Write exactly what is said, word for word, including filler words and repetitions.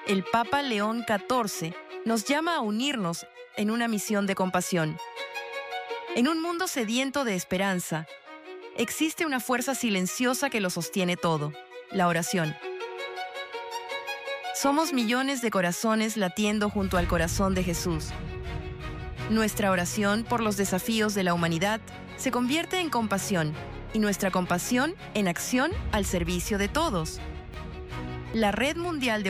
el Papa León catorce nos llama a unirnos en una misión de compasión. En un mundo sediento de esperanza, existe una fuerza silenciosa que lo sostiene todo: la oración. Somos millones de corazones latiendo junto al corazón de Jesús. Nuestra oración por los desafíos de la humanidad se convierte en compasión, y nuestra compasión en acción al servicio de todos. La Red Mundial de